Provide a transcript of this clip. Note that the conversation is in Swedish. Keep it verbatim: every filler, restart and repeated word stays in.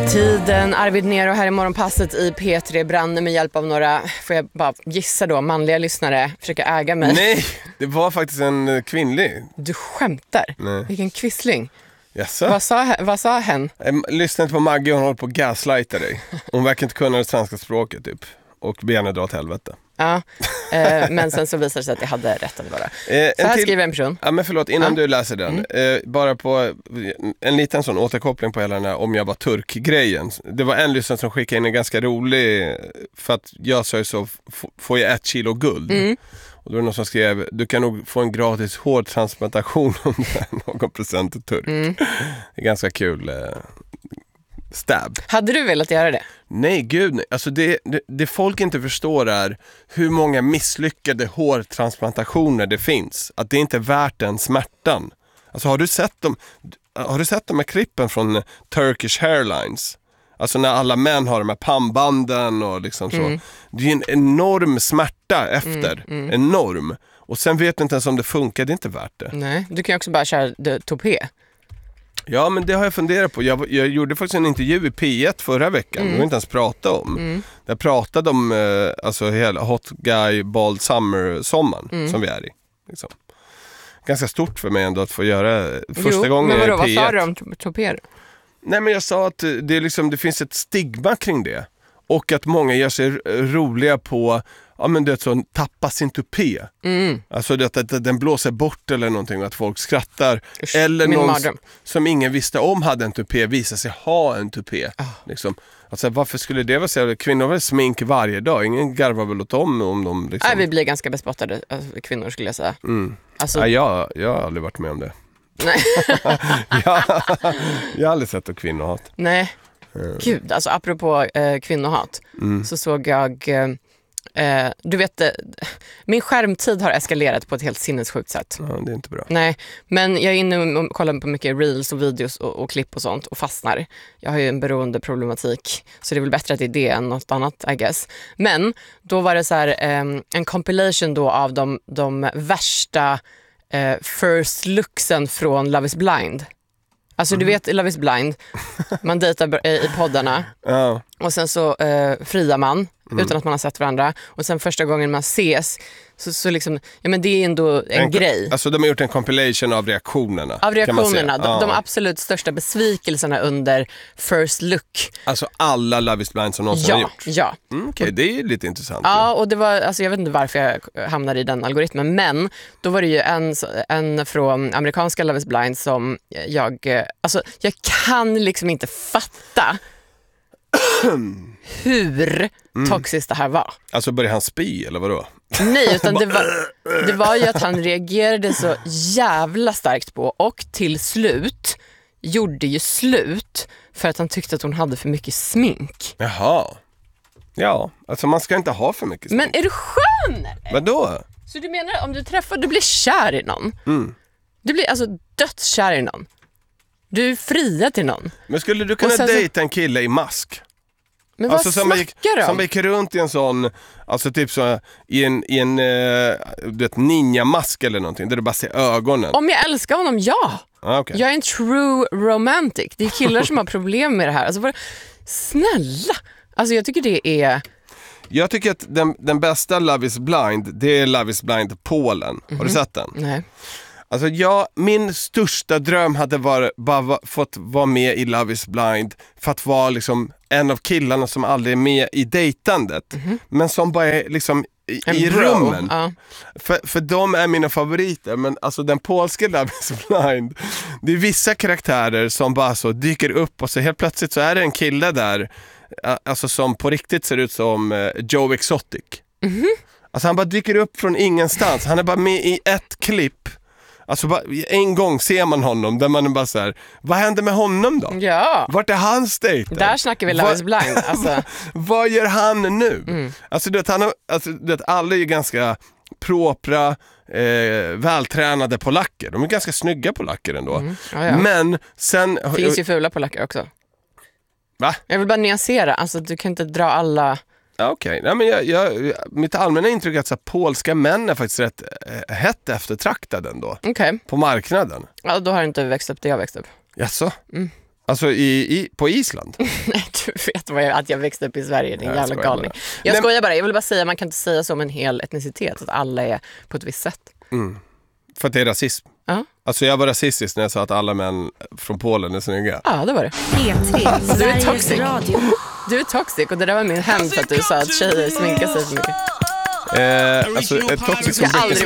Tiden, Arvid Nero här i morgonpasset i P tre Brande med hjälp av några, får jag bara gissa då, manliga lyssnare försöka äga mig. Nej, det var faktiskt en kvinnlig. Du skämtar? Nej. Vilken quisling. Jaså? Vad sa, vad sa hen? Lyssna inte på Maggie, hon håller på att gaslighta dig. Hon verkar inte kunna det svenska språket typ. Och benen drar åt helvete. Ja, eh, men sen så visar det sig att jag hade rätt att vara. Eh, så här till... skriver en person. Ja, men förlåt, innan ja. du läser den. Mm. Eh, bara på en liten sån återkoppling på hela den här om jag var turk-grejen. Det var en lyssnare som skickade in en ganska rolig, för att jag sa ju så, f- får jag ett kilo guld. Mm. Och då var det någon som skrev, du kan nog få en gratis hårtransplantation om det är någon procent är turk. Mm. Det är ganska kul. Eh, stab. Hade du velat göra det? Nej, gud nej. Alltså det, det, det folk inte förstår är hur många misslyckade hårtransplantationer det finns. Att det inte är värt den smärtan. Alltså har du sett dem, har du sett de här klippen från Turkish Airlines? Alltså när alla män har de här pannbanden och liksom så. Mm. Det är en enorm smärta efter. Mm, mm. Enorm. Och sen vet du inte ens om det funkar, det är inte värt det. Nej, du kan ju också bara köra det, topé. Ja, men det har jag funderat på. Jag, jag gjorde faktiskt en intervju i P ett förra veckan. Mm. Det har inte ens pratat om. Mm. Jag pratade om eh, alltså hela Hot Guy Bald Summer-sommaren mm. som vi är i. Liksom. Ganska stort för mig ändå att få göra första jo, gången men vadå, i P ett. Vad sa du om topéer? Nej, men jag sa att det, är liksom, det finns ett stigma kring det. Och att många gör sig roliga på, ja men det så tappa sin tupé. Mm. Alltså det, att den blåser bort eller någonting, att folk skrattar. Usch, eller någon som, som ingen visste om hade en tupé visar sig ha en tupé. Oh. Liksom. Alltså varför skulle det vara så? Kvinnor har väl smink varje dag. Ingen garvar väl åt dem om de liksom... Nej, vi blir ganska bespottade alltså, kvinnor skulle jag säga. Mm. Alltså... Ja, jag, jag har aldrig varit med om det. Nej. jag, jag har aldrig sett att kvinnor hat. Nej. Gud, alltså apropå eh, kvinnohat mm. så såg jag eh, du vet, eh, min skärmtid har eskalerat på ett helt sinnessjukt sätt. Ja, det är inte bra. Nej, men jag är inne och kollar på mycket reels och videos och, och klipp och sånt och fastnar. Jag har ju en beroende problematik, så det är väl bättre att det är det än något annat, I guess. Men då var det så här eh, en compilation då av de, de värsta eh, first looksen från Love is Blind. Alltså mm. du vet, Love is Blind, man dejtar i poddarna oh. och sen så eh, friar man mm. utan att man har sett varandra. Och sen första gången man ses så, så liksom, ja men det är ändå en, en grej. Alltså de har gjort en compilation av reaktionerna. Av reaktionerna, de, ah. de absolut största besvikelserna under first look. Alltså alla Love is Blind som någonsin ja, har gjort. Ja, mm, okej, okay, det är lite intressant. Ja, och det var, alltså jag vet inte varför jag hamnade i den algoritmen, men då var det ju en, en från amerikanska Love is Blind som jag, alltså jag kan liksom inte fatta hur mm. toxiskt det här var. Alltså började han spy eller vadå? Nej, utan det var, det var ju att han reagerade så jävla starkt på och till slut gjorde ju slut för att han tyckte att hon hade för mycket smink. Jaha. Ja, alltså man ska inte ha för mycket smink. Men är du skön? Vadå? Så du menar om du träffar, du blir kär i någon? Mm. Du blir alltså dödskär i någon. Du är fria till någon. Men skulle du kunna dejta en kille i mask? Men vad alltså, som snackar gick, du om? Som gick runt i en sån, alltså typ så i en, i en uh, du vet, ninja-mask eller någonting, där du bara ser ögonen. Om jag älskar honom, ja. Ah, okay. Jag är en true romantic. Det är killar som har problem med det här. Alltså, bara, snälla. Alltså jag tycker det är... Jag tycker att den, den bästa Love is Blind, det är Love is Blind Polen. Mm-hmm. Har du sett den? Nej. Alltså jag, min största dröm hade varit, bara va, fått vara med i Love is Blind för att vara liksom en av killarna som aldrig är med i dejtandet. Mm-hmm. Men som bara är liksom i, i rummen. Ja. För, för de är mina favoriter. Men alltså den polska Love is Blind, det är vissa karaktärer som bara så dyker upp och så helt plötsligt så är det en kille där, alltså som på riktigt ser ut som uh, Joe Exotic. Mm-hmm. Alltså han bara dyker upp från ingenstans. Han är bara med i ett klipp. Alltså bara, en gång ser man honom där man är bara så här, vad händer med honom då? Ja. Vart är hans dejt? Där snackar vi Love is Blind. Alltså. Vad gör han nu? Mm. Alltså du vet, han har, alltså, du vet, alla är ju ganska propra, eh, vältränade polacker. De är ganska snygga polacker ändå. Mm. Ja, ja. Men sen... Finns ju fula polacker också. Va? Jag vill bara nyansera, alltså du kan inte dra alla... Okej, okay. Nej, jag, jag, mitt allmänna intryck är att så här, polska män är faktiskt rätt eh, hett eftertraktade ändå. Okay. På marknaden. Ja, då har du inte växt upp det jag växt upp. Jaså? Mm. Alltså i, i, på Island? Nej, du vet vad jag, att jag växte upp i Sverige, din Nej, jävla jag galning. bara. Jag Nej, skojar bara, jag vill bara säga, man kan inte säga så om en hel etnicitet, att alla är på ett visst sätt. Mm. För att det är rasism. Ja. Alltså jag var rasistisk när jag sa att alla män från Polen är snygga. Ja, det var det. P tre, Du är Sveriges toxic. Radio. Du är toxic och det där var min hämnd för att du sa att tjejer sminkar sig för mycket. Eh, alltså ett toxic Jag ska som aldrig